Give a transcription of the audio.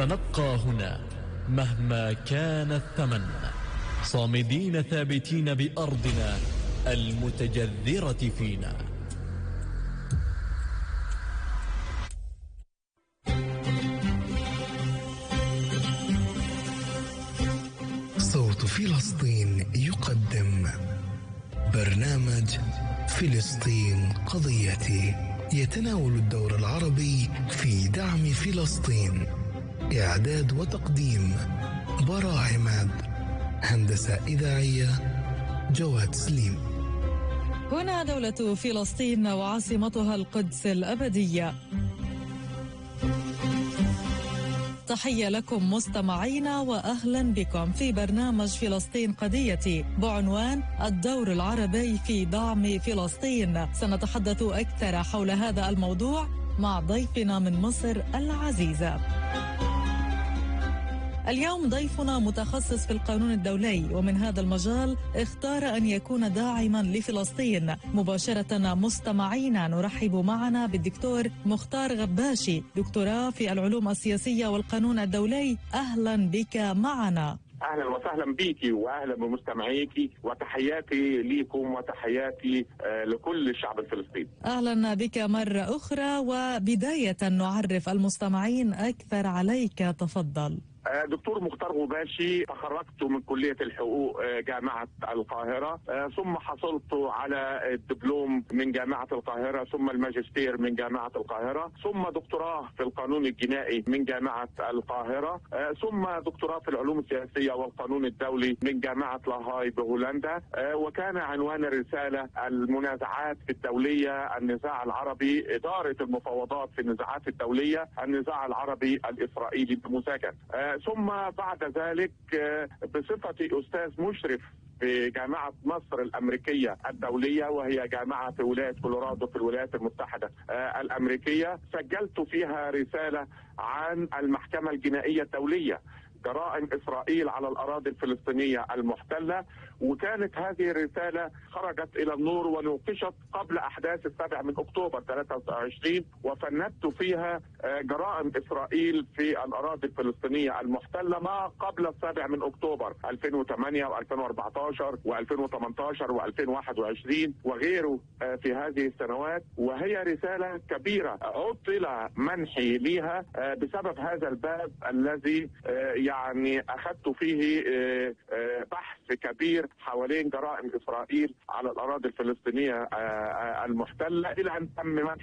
سنبقى هنا مهما كان الثمن، صامدين ثابتين بأرضنا المتجذرة فينا. صوت فلسطين يقدم برنامج فلسطين قضيتي، يتناول الدور العربي في دعم فلسطين. إعداد وتقديم براء عماد، هندسة إذاعية جواد سليم. هنا دولة فلسطين وعاصمتها القدس الأبدية. تحية لكم مستمعينا وأهلا بكم في برنامج فلسطين قضيتي بعنوان الدور العربي في دعم فلسطين. سنتحدث أكثر حول هذا الموضوع مع ضيفنا من مصر العزيزة. اليوم ضيفنا متخصص في القانون الدولي، ومن هذا المجال اختار أن يكون داعما لفلسطين. مباشرة مستمعينا نرحب معنا بالدكتور مختار غباشي، دكتوراه في العلوم السياسية والقانون الدولي. أهلا بك معنا. أهلا وسهلا بيكي وأهلا بمستمعيكي، وتحياتي ليكم وتحياتي لكل الشعب الفلسطيني. أهلا بك مرة أخرى، وبداية نعرف المستمعين أكثر عليك، تفضل. دكتور مختار غباشي، تخرجت من كلية الحقوق جامعة القاهرة، ثم حصلت على الدبلوم من جامعة القاهرة، ثم الماجستير من جامعة القاهرة، ثم دكتوراه في القانون الجنائي من جامعة القاهرة، ثم دكتوراه في العلوم السياسية والقانون الدولي من جامعة لاهاي بهولندا. وكان عنوان الرسالة المنازعات الدولية، النزاع العربي، إدارة المفاوضات في النزاعات الدولية، النزاع العربي الإسرائيلي بمساجد. ثم بعد ذلك بصفتي أستاذ مشرف في جامعة مصر الأمريكية الدولية، وهي جامعة في ولاية كولورادو في الولايات المتحدة الأمريكية، سجلت فيها رسالة عن المحكمة الجنائية الدولية، جرائم إسرائيل على الأراضي الفلسطينية المحتلة. وكانت هذه الرسالة خرجت إلى النور ونوقشت قبل أحداث 7 أكتوبر 23، وفندت فيها جرائم إسرائيل في الأراضي الفلسطينية المحتلة ما قبل 7 أكتوبر 2008 و2014 و2018 و2021 وغيره في هذه السنوات. وهي رسالة كبيرة عطل منحي ليها بسبب هذا الباب الذي يعني أخذت فيه بحث كبير حوالين جرائم إسرائيل على الأراضي الفلسطينية المحتلة، إلى أن تم منح